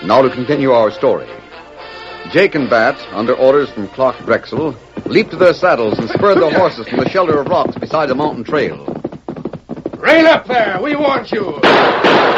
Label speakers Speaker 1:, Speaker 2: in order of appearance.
Speaker 1: Now to continue our story. Jake and Bat, under orders from Clark Drexel, leaped to their saddles and spurred their horses from the shelter of rocks beside the mountain trail.
Speaker 2: Rein up there! We want you!